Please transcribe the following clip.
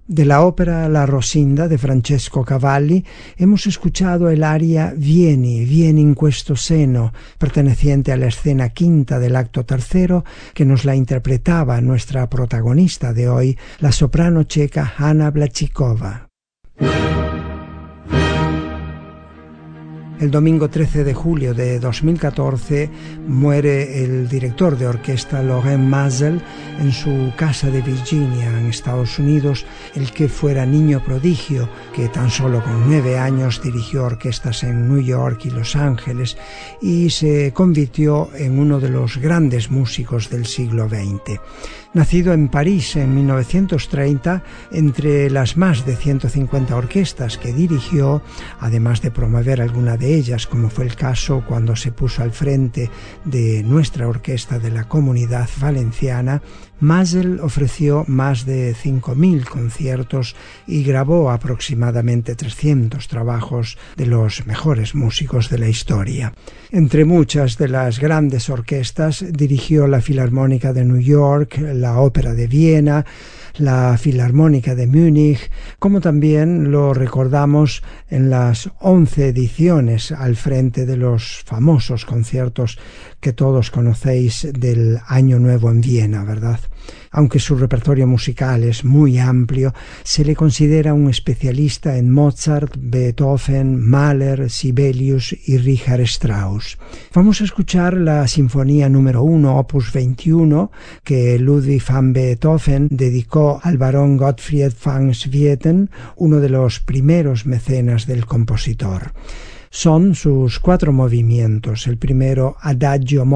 De la ópera La Rosinda de Francesco Cavalli hemos escuchado el aria Vieni, vieni in questo seno, perteneciente a la escena quinta del acto tercero, que nos la interpretaba nuestra protagonista de hoy, la soprano checa Hanna Blachikova. El domingo 13 de julio de 2014 muere el director de orquesta Loren Maazel en su casa de Virginia, en Estados Unidos, el que fuera niño prodigio, que tan solo con 9 años dirigió orquestas en New York y Los Ángeles y se convirtió en uno de los grandes músicos del siglo XX. Nacido en París en 1930, entre las más de 150 orquestas que dirigió, además de promover alguna de ellas, como fue el caso cuando se puso al frente de nuestra orquesta de la Comunidad Valenciana, Maazel ofreció más de 5.000 conciertos y grabó aproximadamente 300 trabajos de los mejores músicos de la historia. Entre muchas de las grandes orquestas dirigió la Filarmónica de New York, la Ópera de Viena, la Filarmónica de Múnich, como también lo recordamos en las 11 ediciones al frente de los famosos conciertos que todos conocéis del Año Nuevo en Viena, ¿verdad? Aunque su repertorio musical es muy amplio, se le considera un especialista en Mozart, Beethoven, Mahler, Sibelius y Richard Strauss. Vamos a escuchar la Sinfonía número 1, opus 21, que Ludwig van Beethoven dedicó al barón Gottfried van Swieten, uno de los primeros mecenas del compositor. Son sus 4 movimientos. El primero, Adagio